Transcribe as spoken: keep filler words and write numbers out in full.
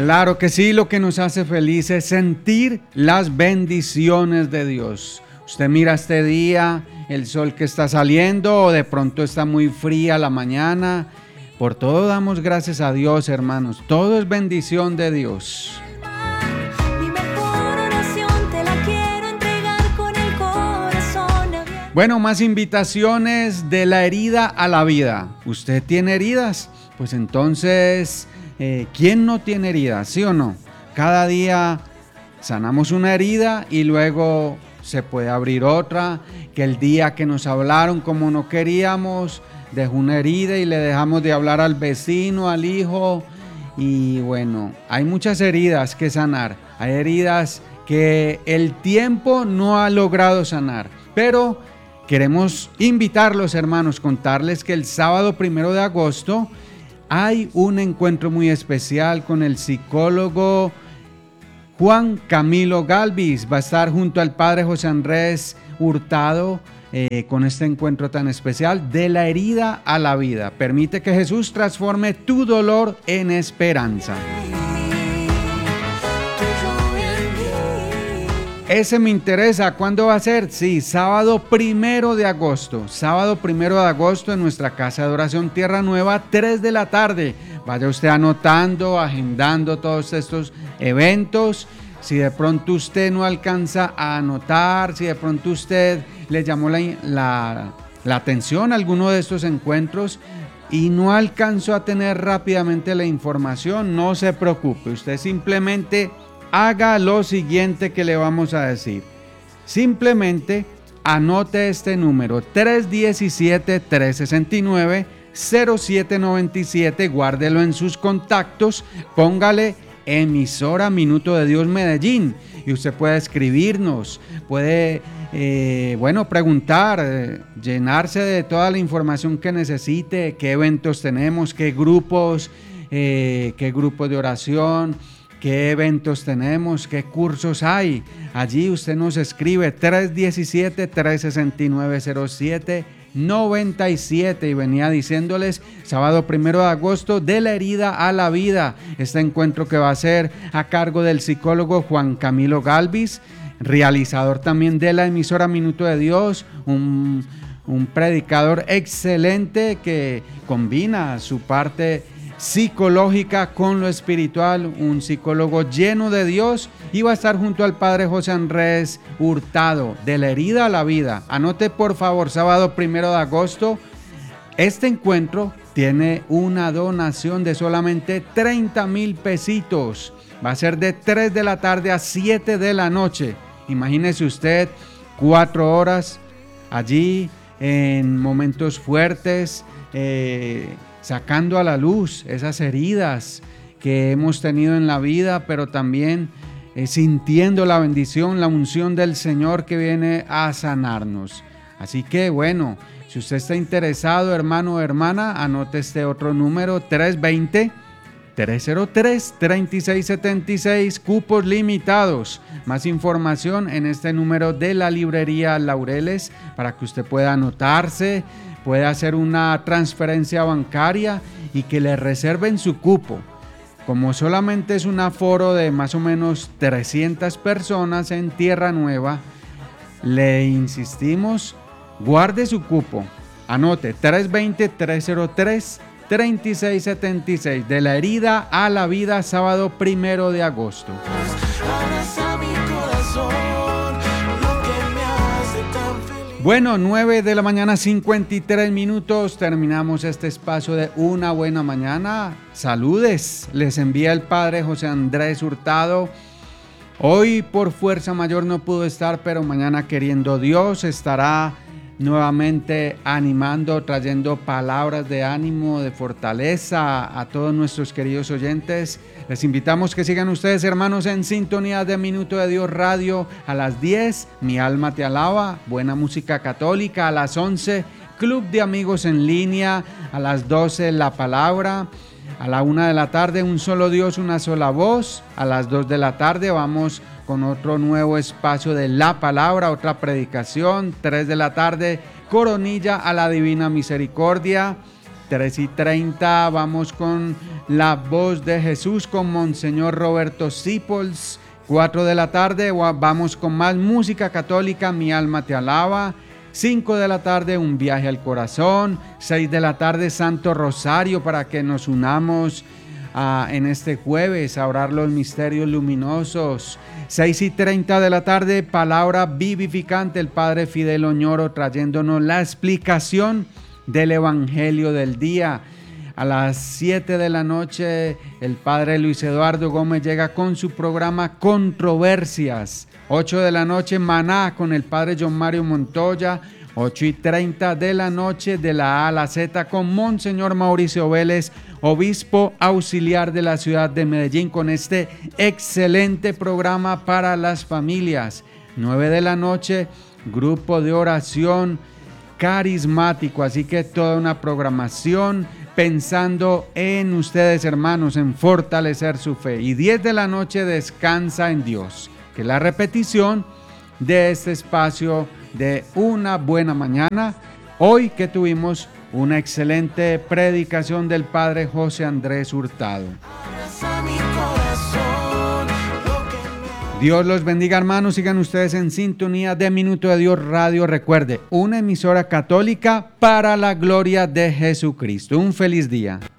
Claro que sí, lo que nos hace feliz es sentir las bendiciones de Dios. Usted mira este día, el sol que está saliendo, o de pronto está muy fría la mañana. Por todo damos gracias a Dios, hermanos. Todo es bendición de Dios. Bueno, más invitaciones de la herida a la vida. ¿Usted tiene heridas? Pues entonces, eh, ¿quién no tiene heridas? ¿Sí o no? Cada día sanamos una herida y luego se puede abrir otra. Que el día que nos hablaron como no queríamos, dejó una herida y le dejamos de hablar al vecino, al hijo. Y bueno, hay muchas heridas que sanar. Hay heridas que el tiempo no ha logrado sanar. Pero queremos invitarlos, hermanos, contarles que el sábado primero de agosto hay un encuentro muy especial con el psicólogo Juan Camilo Galvis. Va a estar junto al padre José Andrés Hurtado eh, con este encuentro tan especial de la herida a la vida. Permite que Jesús transforme tu dolor en esperanza. Ese me interesa. ¿Cuándo va a ser? Sí, sábado primero de agosto. Sábado primero de agosto en nuestra casa de oración Tierra Nueva, tres de la tarde. Vaya usted anotando, agendando todos estos eventos. Si de pronto usted no alcanza a anotar, si de pronto usted le llamó la, la, la atención a alguno de estos encuentros y no alcanzó a tener rápidamente la información, no se preocupe. Usted simplemente haga lo siguiente que le vamos a decir. Simplemente anote este número tres uno siete, tres seis nueve, cero siete nueve siete, guárdelo en sus contactos, póngale emisora Minuto de Dios Medellín y usted puede escribirnos, puede eh, bueno, preguntar, eh, llenarse de toda la información que necesite, qué eventos tenemos, qué grupos, eh, qué grupos de oración, qué eventos tenemos, qué cursos hay. Allí usted nos escribe tres uno siete, tres seis nueve, cero siete nueve siete y venía diciéndoles sábado primero de agosto de la herida a la vida. Este encuentro que va a ser a cargo del psicólogo Juan Camilo Galvis, realizador también de la emisora Minuto de Dios, un, un predicador excelente que combina su parte psicológica con lo espiritual, un psicólogo lleno de Dios, y va a estar junto al padre José Andrés Hurtado, de la herida a la vida. Anote por favor, sábado primero de agosto. Este encuentro tiene una donación de solamente treinta mil pesitos. Va a ser de tres de la tarde a siete de la noche. Imagínese usted, cuatro horas allí en momentos fuertes, eh, sacando a la luz esas heridas que hemos tenido en la vida, pero también eh, sintiendo la bendición, la unción del Señor que viene a sanarnos. Así que bueno, si usted está interesado, hermano o hermana, anote este otro número, tres dos cero, tres cero tres, tres seis siete seis, cupos limitados. Más información en este número de la librería Laureles para que usted pueda anotarse, puede hacer una transferencia bancaria y que le reserven su cupo. Como solamente es un aforo de más o menos trescientas personas en Tierra Nueva, le insistimos, guarde su cupo. Anote tres dos cero, tres cero tres, tres seis siete seis, de la herida a la vida, sábado primero de agosto. Bueno, nueve de la mañana, cincuenta y tres minutos, terminamos este espacio de Una Buena Mañana. Saludes, les envía el padre José Andrés Hurtado. Hoy por fuerza mayor no pudo estar, pero mañana queriendo Dios estará nuevamente animando, trayendo palabras de ánimo, de fortaleza a todos nuestros queridos oyentes. Les invitamos que sigan ustedes, hermanos, en sintonía de Minuto de Dios Radio. A las diez, Mi Alma Te Alaba, buena música católica. A las once, Club de Amigos en Línea. A las doce, La Palabra. A la una de la tarde, Un Solo Dios, Una Sola Voz. A las dos de la tarde vamos con otro nuevo espacio de La Palabra, otra predicación. tres de la tarde, Coronilla a la Divina Misericordia. tres y treinta vamos con La Voz de Jesús con Monseñor Roberto Sipols. cuatro de la tarde vamos con más música católica, Mi alma te alaba. cinco de la tarde, Un viaje al corazón. seis de la tarde, Santo Rosario, para que nos unamos uh, en este jueves a orar los misterios luminosos. seis y treinta de la tarde, Palabra vivificante, el Padre Fidel Oñoro trayéndonos la explicación del Evangelio del día. A las siete de la noche, el Padre Luis Eduardo Gómez llega con su programa Controversias. ocho de la noche, Maná con el Padre John Mario Montoya. ocho y treinta de la noche, de la A a la Z con Monseñor Mauricio Vélez, obispo auxiliar de la ciudad de Medellín, con este excelente programa para las familias. nueve de la noche, grupo de oración carismático, así que toda una programación pensando en ustedes, hermanos, en fortalecer su fe. Y diez de la noche, Descansa en Dios, que es la repetición de este espacio de Una Buena Mañana. Hoy que tuvimos una excelente predicación del Padre José Andrés Hurtado. Dios los bendiga, hermanos. Sigan ustedes en sintonía de Minuto de Dios Radio. Recuerde, una emisora católica para la gloria de Jesucristo. Un feliz día.